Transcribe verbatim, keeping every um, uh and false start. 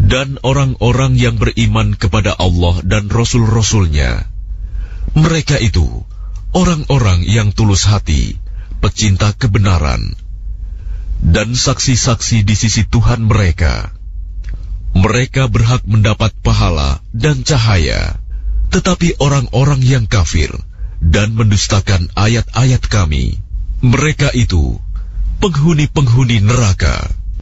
Dan orang-orang yang beriman kepada Allah dan Rasul-Rasulnya, mereka itu orang-orang yang tulus hati, pecinta kebenaran, dan saksi-saksi di sisi Tuhan mereka. Mereka berhak mendapat pahala dan cahaya. Tetapi orang-orang yang kafir dan mendustakan ayat-ayat Kami, mereka itu penghuni-penghuni neraka.